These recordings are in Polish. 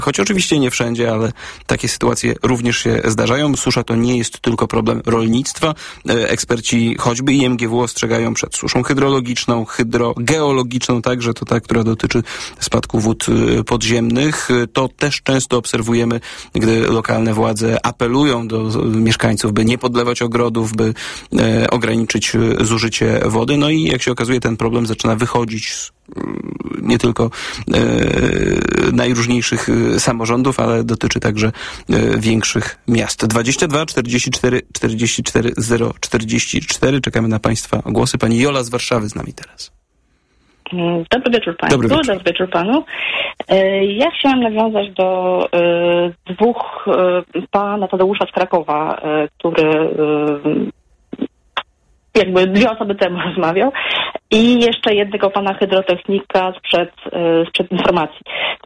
choć oczywiście nie wszędzie, ale takie sytuacje również się zdarzają. Susza to nie jest tylko problem rolnictwa. Eksperci choćby IMGW ostrzegają przed suszą hydrologiczną, hydrogeologiczną także, to ta, która dotyczy spadku wód podziemnych. To też często obserwujemy, gdy lokalne władze apelują do mieszkańców, by nie podlewać ogrodów, by ograniczyć zużycie wody. No i jak się okazuje, ten problem zaczyna wychodzić z nie tylko najróżniejszych samorządów, ale dotyczy także większych miast. 22 44 44 044. Czekamy na Państwa głosy. Pani Jola z Warszawy z nami teraz. Dobry wieczór Państwu. Dobry wieczór Panu. Ja chciałam nawiązać do dwóch pana Tadeusza z Krakowa, który jakby dwie osoby temu rozmawiał, i jeszcze jednego pana hydrotechnika sprzed informacji.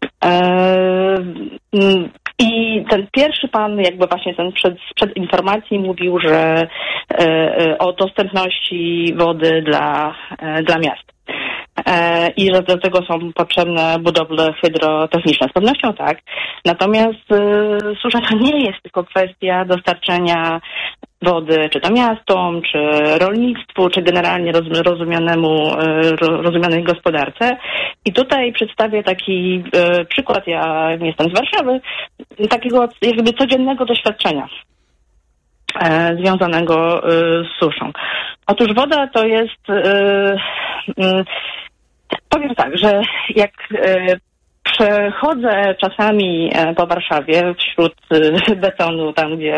I ten pierwszy pan, jakby właśnie ten sprzed informacji mówił, że o dostępności wody dla miast. I że do tego są potrzebne budowle hydrotechniczne. Z pewnością tak. Natomiast susza to nie jest tylko kwestia dostarczenia wody, czy to miastom, czy rolnictwu, czy generalnie rozumianej gospodarce. I tutaj przedstawię taki przykład, ja jestem z Warszawy, takiego jakby codziennego doświadczenia związanego z suszą. Otóż woda to jest, powiem tak, że jak przechodzę czasami po Warszawie wśród betonu, tam gdzie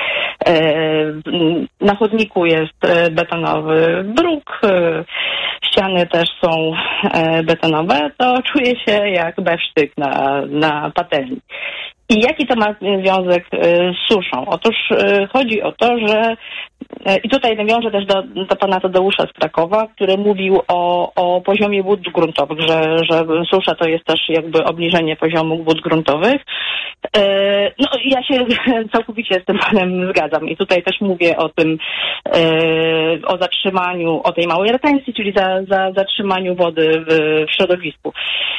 na chodniku jest betonowy bruk, ściany też są betonowe, to czuję się jak besztyk na patelni. I jaki to ma związek z suszą? Otóż chodzi o to, że i tutaj nawiążę też do pana Tadeusza z Krakowa, który mówił o poziomie wód gruntowych, że susza to jest też jakby obniżenie poziomu wód gruntowych. No ja się całkowicie z tym panem zgadzam i tutaj też mówię o tym, o zatrzymaniu, o tej małej retencji, czyli za zatrzymaniu wody w środowisku.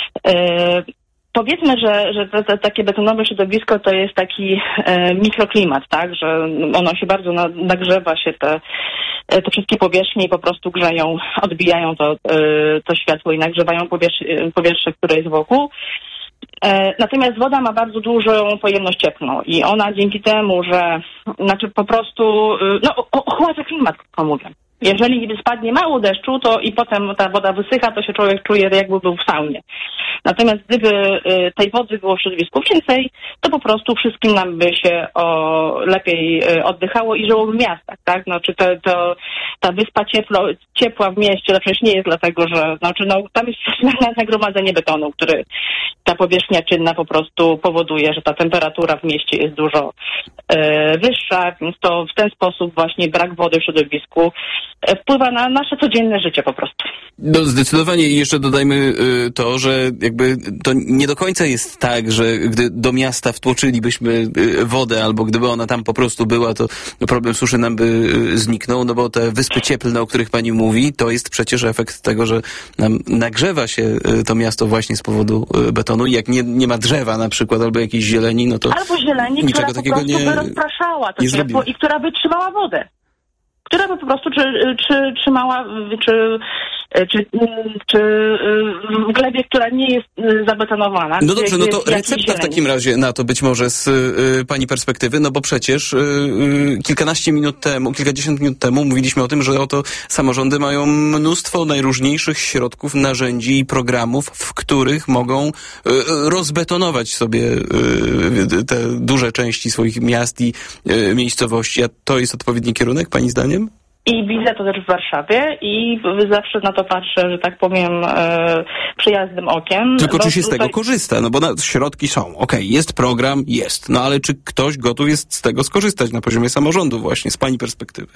Powiedzmy, że takie betonowe środowisko to jest taki mikroklimat, tak, że ono się bardzo nagrzewa się, te wszystkie powierzchnie i po prostu grzeją, odbijają to światło i nagrzewają powietrze, które jest wokół. Natomiast woda ma bardzo dużą pojemność cieplną i ona dzięki temu, że po prostu ochładza klimat, krótko mówiąc. Jeżeli spadnie mało deszczu, to i potem ta woda wysycha, to się człowiek czuje, jakby był w saunie. Natomiast gdyby tej wody było w środowisku więcej, to po prostu wszystkim nam by się lepiej oddychało i żyło w miastach, tak? Czy ta wyspa ciepła w mieście, to przecież nie jest dlatego, że tam jest nagromadzenie betonu, który ta powierzchnia czynna po prostu powoduje, że ta temperatura w mieście jest dużo wyższa, więc to w ten sposób właśnie brak wody w środowisku wpływa na nasze codzienne życie po prostu. No zdecydowanie i jeszcze dodajmy to, że jakby to nie do końca jest tak, że gdy do miasta wtłoczylibyśmy wodę, albo gdyby ona tam po prostu była, to problem suszy nam by zniknął, no bo te wyspy cieplne, o których pani mówi, to jest przecież efekt tego, że nam nagrzewa się to miasto właśnie z powodu betonu i jak nie ma drzewa na przykład, albo jakiejś zieleni, no to albo zieleni, niczego która takiego po prostu by rozpraszała to ciepło i która by trzymała wodę. Która by po prostu trzymała, czy w glebie, która nie jest zabetonowana. No dobrze, no to recepta w takim razie na to być może z pani perspektywy, no bo przecież kilkadziesiąt minut temu mówiliśmy o tym, że oto samorządy mają mnóstwo najróżniejszych środków, narzędzi i programów, w których mogą rozbetonować sobie te duże części swoich miast i miejscowości. A to jest odpowiedni kierunek, pani zdaniem? I widzę to też w Warszawie i zawsze na to patrzę, że tak powiem, przyjaznym okiem. Tylko czy się z tego korzysta? No bo środki są. Okej, jest program, jest. No ale czy ktoś gotów jest z tego skorzystać na poziomie samorządu właśnie, z pani perspektywy?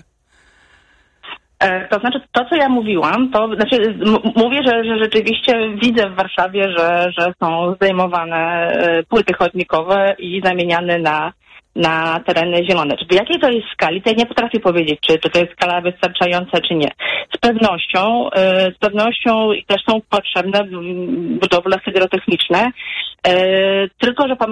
To znaczy, to co ja mówiłam, mówię, że rzeczywiście widzę w Warszawie, że są zdejmowane płyty chodnikowe i zamieniane na na tereny zielone. Czy w jakiej to jest skali, to ja nie potrafię powiedzieć, czy to jest skala wystarczająca, czy nie. Z pewnością też są potrzebne budowle hydrotechniczne, tylko że